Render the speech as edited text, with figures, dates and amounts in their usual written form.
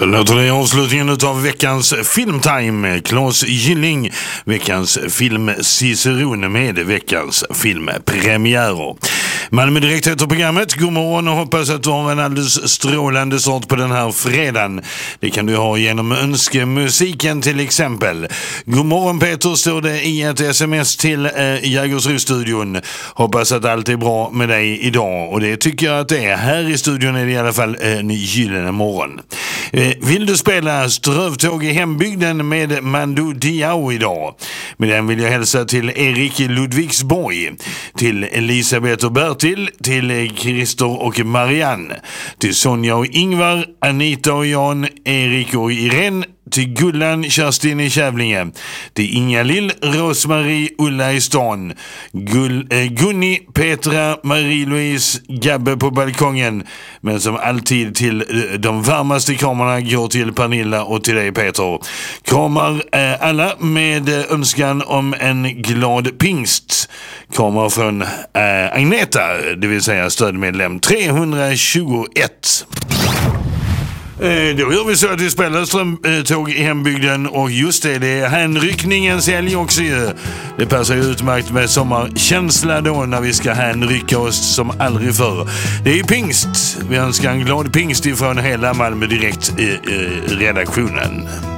Så låter det i avslutningen av veckans filmtime. Claes Gylling, veckans filmciceron med veckans filmpremiärer. Malmö Direkt heter programmet. God morgon och hoppas att du har en alldeles strålande start på den här fredagen. Det kan du ha genom önskemusiken till exempel. God morgon Peter, står det i ett sms till Jägersro-studion. Hoppas att allt är bra med dig idag, och det tycker jag att det är. Här i studion är det i alla fall en gyllene morgon. Vill du spela Strövtåg i hembygden med Mando Diao idag? Med den vill jag hälsa till Erik Ludvigsborg, till Elisabeth och Bertil, till Christer och Marianne, till Sonja och Ingvar, Anita och Jan, Erik och Irene, till Gullan, Kerstin i Kävlinge, till Inga-Lill, Rosmarie, Ulla i stan, Gunni, Petra, Marie-Louise, Gabbe på balkongen, men som alltid till de varmaste kramarna går till Pernilla och till dig Peter. Kramar alla med önskan om en glad pingst. Kramar från Agneta, det vill säga stödmedlem 321. Då gör vi så att vi spelar Strövtåg i hembygden, och just det är hänryckningens helg också ju. Det passar ju utmärkt med sommarkänsla då när vi ska hänrycka oss som aldrig förr. Det är ju pingst. Vi önskar en glad pingst ifrån hela Malmö Direkt redaktionen.